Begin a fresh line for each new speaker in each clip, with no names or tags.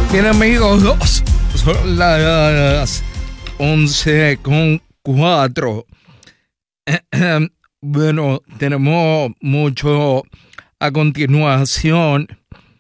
Bien, amigos, son las 11:04. Bueno, tenemos mucho a continuación.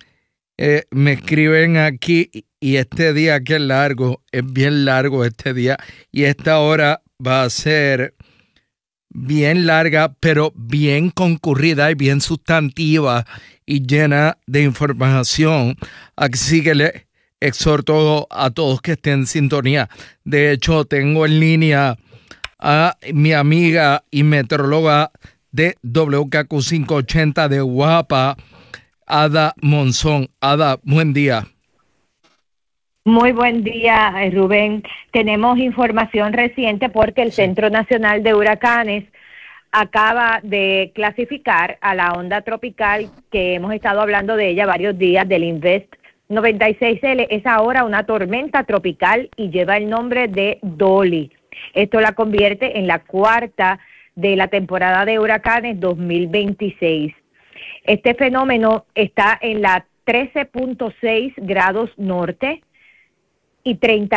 Me escriben aquí y este día que es largo, es bien largo este día y esta hora va a ser bien larga, pero bien concurrida y bien sustantiva y llena de información. Así que le exhorto a todos que estén en sintonía. De hecho, tengo en línea a mi amiga y meteoróloga de WKQ 580 de Guapa, Ada Monzón. Ada, buen día.
Muy buen día, Rubén. Tenemos información reciente porque el Centro Nacional de Huracanes acaba de clasificar a la onda tropical que hemos estado hablando de ella varios días, del Invest 96L. Es ahora una tormenta tropical y lleva el nombre de Dolly. Esto la convierte en la cuarta de la temporada de huracanes 2026. Este fenómeno está en la 13.6 grados norte y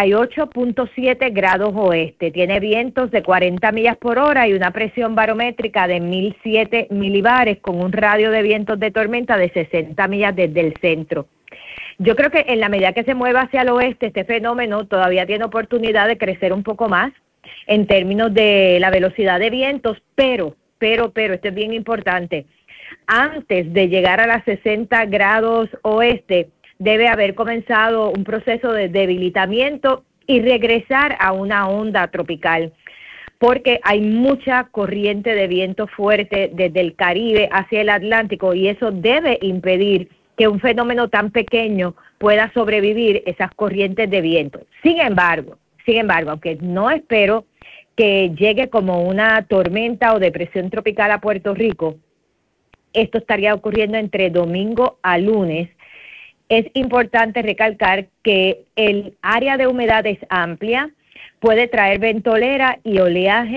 38.7 grados oeste. Tiene vientos de 40 millas por hora y una presión barométrica de 1007 milibares con un radio de vientos de tormenta de 60 millas desde el centro. Yo creo que en la medida que se mueva hacia el oeste, este fenómeno todavía tiene oportunidad de crecer un poco más en términos de la velocidad de vientos, pero, esto es bien importante, antes de llegar a las 60 grados oeste, debe haber comenzado un proceso de debilitamiento y regresar a una onda tropical, porque hay mucha corriente de viento fuerte desde el Caribe hacia el Atlántico y eso debe impedir que un fenómeno tan pequeño pueda sobrevivir esas corrientes de viento. Sin embargo, aunque no espero que llegue como una tormenta o depresión tropical a Puerto Rico, esto estaría ocurriendo entre domingo a lunes. Es importante recalcar que el área de humedad es amplia, puede traer ventolera y oleaje